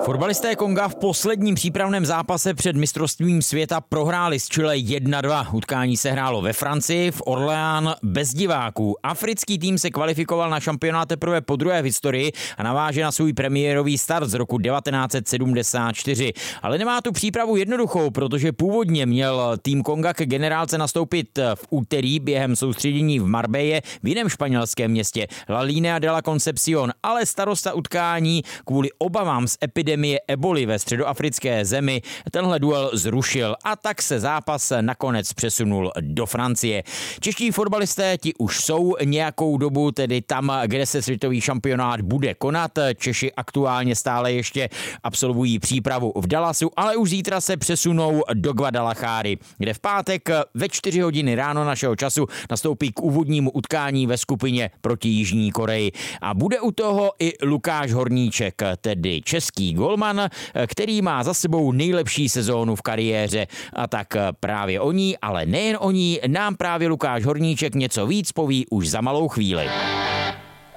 Fotbalisté Konga v posledním přípravném zápase před mistrovstvím světa prohráli s Chile 1-2. Utkání se hrálo ve Francii, v Orléans bez diváků. Africký tým se kvalifikoval na šampionát teprve podruhé v historii a naváže na svůj premiérový start z roku 1974. Ale nemá tu přípravu jednoduchou, protože původně měl tým Konga ke generálce nastoupit v úterý během soustředění v Marbelle v jiném španělském městě La Línea de la Concepción, ale starosta utkání kvůli obavám z epidemie eboli ve středoafrické zemi tenhle duel zrušil a tak se zápas nakonec přesunul do Francie. Čeští fotbalisté ti už jsou nějakou dobu tedy tam, kde se světový šampionát bude konat. Češi aktuálně stále ještě absolvují přípravu v Dallasu, ale už zítra se přesunou do Guadalajary, kde v pátek ve 4 hodiny ráno našeho času nastoupí k úvodnímu utkání ve skupině proti Jižní Koreji. A bude u toho i Lukáš Horníček, tedy český golman, který má za sebou nejlepší sezónu v kariéře. A tak právě o ní, ale nejen o ní, nám právě Lukáš Horníček něco víc poví už za malou chvíli.